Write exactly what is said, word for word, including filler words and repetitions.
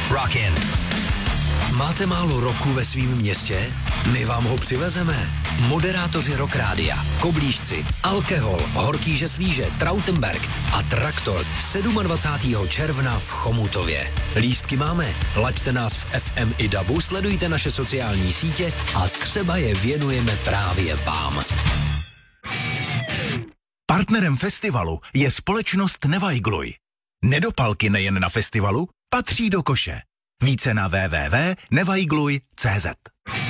Rockin'. Máte málo roku ve svém městě? My vám ho přivezeme. Moderátoři Rock Rádia, Koblížci, Alkohol, Horký Žeslíže, Trautenberg a Traktor dvacátého sedmého června v Chomutově. Lístky máme, laďte nás v F M i dabu, sledujte naše sociální sítě a třeba je věnujeme právě vám. Partnerem festivalu je společnost Nevajgluj. Nedopalky nejen na festivalu patří do koše. Více na w w w tečka nevajgluj tečka cé zet.